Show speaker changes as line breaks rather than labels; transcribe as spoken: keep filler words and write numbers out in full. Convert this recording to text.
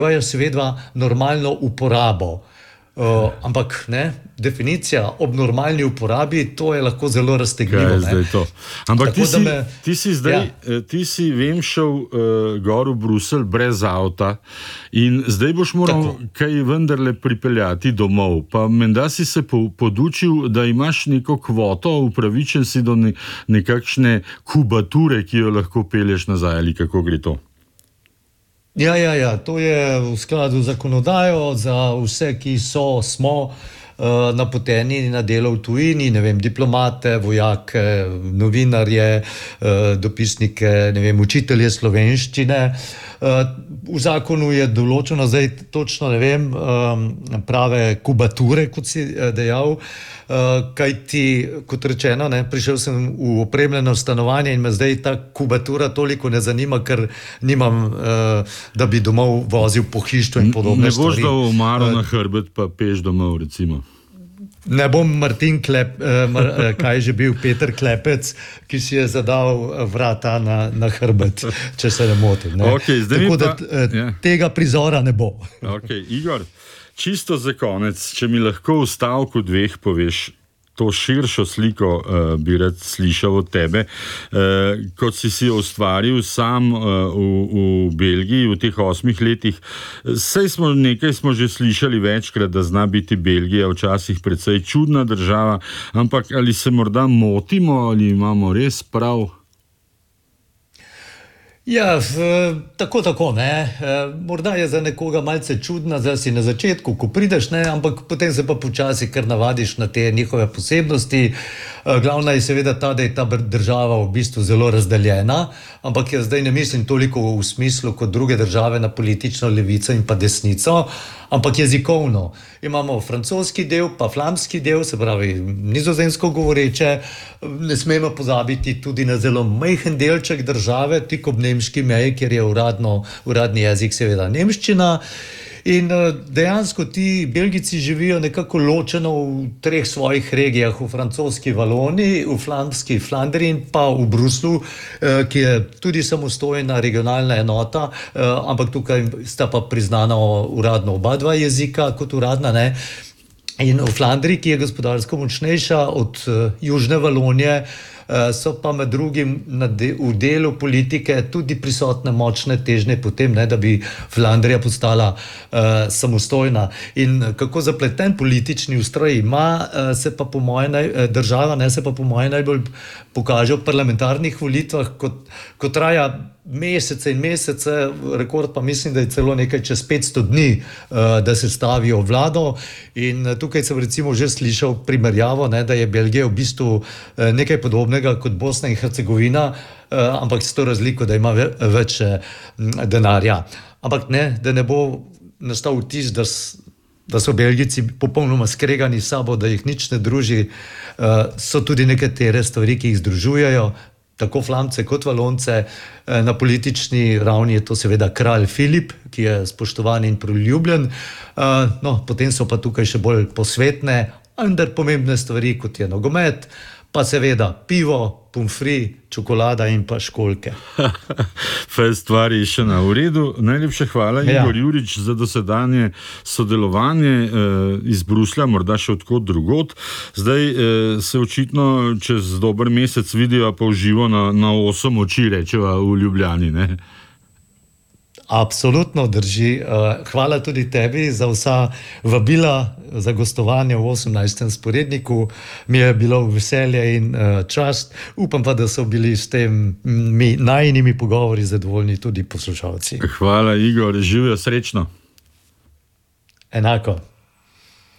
zahtevajo seveda normalno uporabo. Uh, ampak ne, definicija ob normalni uporabi, to je lahko zelo raztegljivo.
Kaj je zdaj to? Ampak ti si,
me,
ti si zdaj, ja. ti si vem šel uh, gor v Bruselj brez avta in zdaj boš moral Tako. kaj vendarle pripeljati domov. Pa menda si se po, podučil, da imaš neko kvoto, upravičen si do ne, nekakšne kubature, ki jo lahko pelješ nazaj, ali kako gre to?
Ja, ja, ja, to je v skladu z zakonodajo za vse, ki so, smo uh, napoteni na delo v tujini, ne vem, diplomate, vojake, novinarje, uh, dopisnike, ne vem, učitelje slovenščine. Uh, v zakonu je določeno, zdaj točno ne vem, um, prave kubature, kot si dejal, uh, kaj ti, kot rečeno, ne, prišel sem v opremljeno stanovanje in me zdaj ta kubatura toliko ne zanima, ker nimam, uh, da bi domov vozil po hištvu in podobne
stvari. Ne boš
stvari.
dal omaro uh, na hrbet, pa peš domov, recimo.
Ne bom Martin Klep, eh, mar, eh, kaj je že bil Peter Klepec, ki si je zadal vrata na, na hrbet, če se ne motim. Ne?
Okay,
Tako
pa,
da eh, yeah. tega prizora ne bo.
Okay, Igor, čisto za konec, če mi lahko v stavku dveh poveš, to širšo sliko uh, bi rad slišal od tebe, uh, kot si si ustvaril sam uh, v, v Belgiji v teh osmih letih. Sej smo nekaj smo že slišali večkrat, da zna biti Belgija včasih precej čudna država, ampak ali se morda motimo, ali imamo res prav?
Ja, v, tako, tako, ne. E, morda je za nekoga malce čudna, zdaj si na začetku, ko prideš, ne, ampak potem se pa počasi kar navadiš na te njihove posebnosti. E, glavna je seveda ta, da je ta država v bistvu zelo razdeljena, ampak jaz zdaj ne mislim toliko v smislu kot druge države na politično levico in pa desnico, ampak jezikovno. Imamo francoski del, pa flamski del, se pravi nizozemsko govoreče, ne smemo pozabiti tudi na zelo majhen delček države, tik ob nemški meji, kjer je uradno, uradni jezik seveda nemščina. In dejansko ti Belgijci živijo nekako ločeno v treh svojih regijah, v francoski Valoniji, v flamski Flandriji in pa v Bruslu, ki je tudi samostojna regionalna enota, ampak tukaj sta pa priznana uradno oba dva jezika kot uradna, ne. In v Flandriji, ki je gospodarsko močnejša od južne Valonije, so pa med drugim de, v delu politike tudi prisotne močne težnje potem, ne, da bi Flandrija postala uh, samostojna. In kako zapleten politični ustroj ima, uh, se pa po moje naj, država, ne, se pa po moje najbolj pokaže v parlamentarnih volitvah, kot, kot traja mesece in mesece, rekord pa mislim, da je celo nekaj čez petsto dni, uh, da se stavijo vlado. In uh, tukaj sem recimo že slišal primerjavo, ne, da je Belgija v bistvu uh, nekaj podobnega kot Bosna in Hercegovina, uh, ampak s to razliko, da ima ve več uh, denarja. Ampak ne, da ne bo nastal vtis, da, da so Belgijci popolnoma skregani s sabo, da jih nič ne druži, uh, so tudi nekatere stvari, ki jih združujejo, tako Flamce kot Valonce. Na politični ravni je to seveda kralj Filip, ki je spoštovan in priljubljen. No, potem so pa tukaj še bolj posvetne, vendar pomembne stvari, kot je nogomet, pa seveda pivo, pomfri, čokolada in pa školjke.
Fajn stvari še na uredu. Najlepša hvala, ja. Igor Jurič, za dosedanje sodelovanje eh, iz Bruslja, morda še odkot drugod. Zdaj eh, se očitno čez dober mesec vidijo pa v živo na, na osem oči, rečeva v Ljubljani, ne?
Absolutno drži. Hvala tudi tebi za vsa vabila za gostovanje v osemnajstem sporedniku. Mi je bilo veselje in čast. Upam pa, da so bili s temi najinimi pogovori zadovoljni tudi poslušalci.
Hvala, Igor. Živijo, srečno.
Enako.